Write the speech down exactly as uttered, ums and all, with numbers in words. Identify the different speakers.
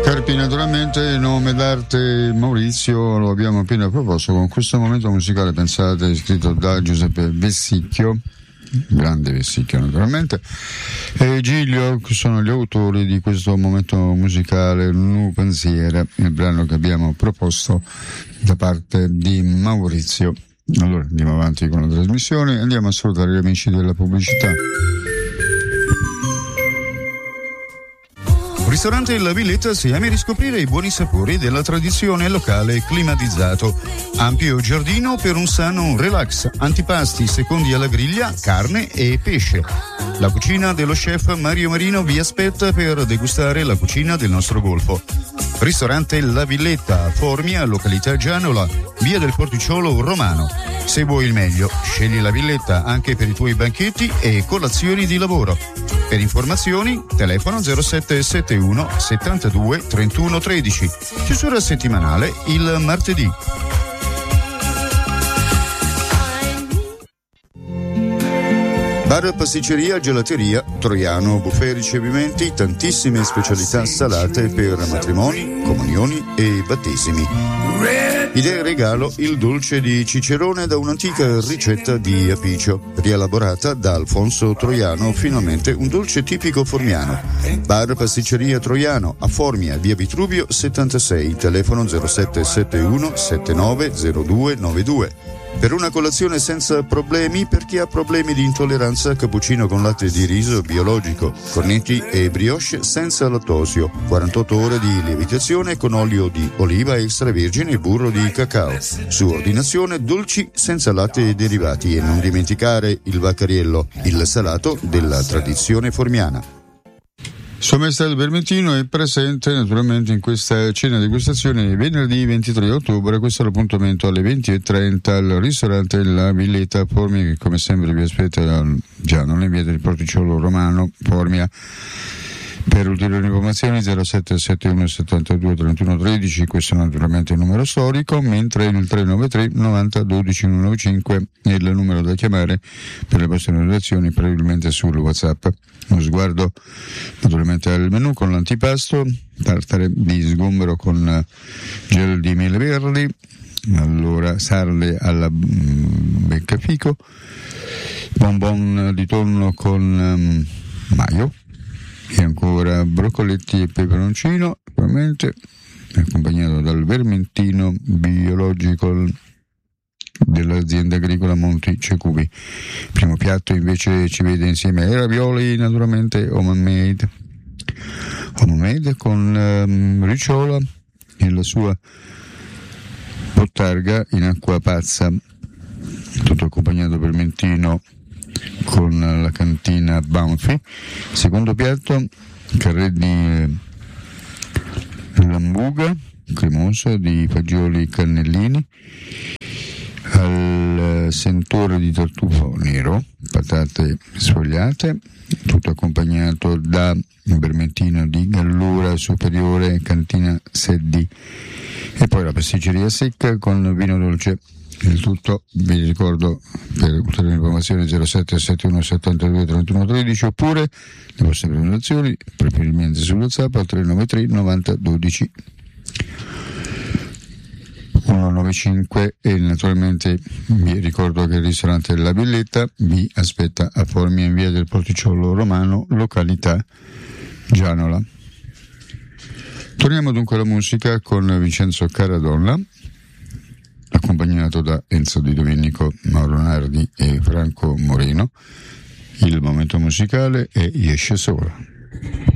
Speaker 1: Carpi, naturalmente, il nome d'arte Maurizio lo abbiamo appena proposto con questo momento musicale, pensate, scritto da Giuseppe Vessicchio, grande Vessicchio naturalmente, e Giglio, che sono gli autori di questo momento musicale, Nu Pensiera, il brano che abbiamo proposto da parte di Maurizio. Allora andiamo avanti con la trasmissione, andiamo a salutare gli amici della pubblicità.
Speaker 2: Ristorante La Villetta, se ami riscoprire i buoni sapori della tradizione locale climatizzato. Ampio giardino per un sano relax, antipasti secondi alla griglia, carne e pesce. La cucina dello chef Mario Marino vi aspetta per degustare la cucina del nostro golfo. Ristorante La Villetta, Formia, località Gianola, via del Porticciolo Romano. Se vuoi il meglio, scegli La Villetta anche per i tuoi banchetti e colazioni di lavoro. Per informazioni, telefono zero sette sette uno settantadue trentuno tredici. Chiusura settimanale il martedì. Bar, pasticceria, gelateria, Troiano, buffet, ricevimenti, tantissime specialità salate per matrimoni, comunioni e battesimi. Idea e regalo il dolce di Cicerone da un'antica ricetta di Apicio, rielaborata da Alfonso Troiano, finalmente un dolce tipico formiano. Bar, pasticceria Troiano, a Formia, via Vitruvio settantasei, telefono zero sette sette uno sette nove zero due nove due. Per una colazione senza problemi per chi ha problemi di intolleranza, cappuccino con latte di riso biologico, cornetti e brioche senza lattosio, quarantotto ore di lievitazione con olio di oliva extravergine e burro di cacao. Su ordinazione dolci senza latte e derivati, e non dimenticare il vaccariello, il salato della tradizione formiana.
Speaker 1: Sua Maestà del Vermentino è presente naturalmente in questa cena di degustazione venerdì ventitré ottobre. Questo è l'appuntamento alle venti e trenta al ristorante La Villetta Formia, che come sempre vi aspetta già non in via del Porticciolo Romano, Formia. Per ulteriori informazioni zero sette sette uno settantadue trentuno tredici, questo è naturalmente il numero storico, mentre il tre nove tre novanta dodici centonovantacinque è il numero da chiamare per le vostre notazioni, probabilmente sul WhatsApp. Uno sguardo naturalmente al menù con l'antipasto, tartare di sgombero con gel di mele verdi, allora sarde alla beccafico, bonbon di tonno con um, maio, e ancora broccoletti e peperoncino, ovviamente accompagnato dal vermentino biologico dell'azienda agricola Monti Cecubi. Primo piatto invece ci vede insieme ai ravioli, naturalmente homemade, homemade con um, ricciola e la sua bottarga in acqua pazza, tutto accompagnato vermentino con la cantina Bounty. Secondo piatto, carré di lambuga cremosa di fagioli cannellini al sentore di tartufo nero, patate sfogliate, tutto accompagnato da vermentino di gallura superiore, cantina Seddi, e poi la pasticceria secca con vino dolce. Il tutto, vi ricordo, per ulteriori informazioni zero sette sette uno settantadue trentuno tredici, oppure le vostre prenotazioni preferibilmente sul WhatsApp al tre nove tre novanta dodici centonovantacinque. E naturalmente vi ricordo che il ristorante La Villetta vi aspetta a Formia in via del Porticciolo Romano, località Gianola. Torniamo dunque alla musica con Vincenzo Caradonna, accompagnato da Enzo Di Domenico, Mauro Nardi e Franco Moreno. Il momento musicale è Esce Sola.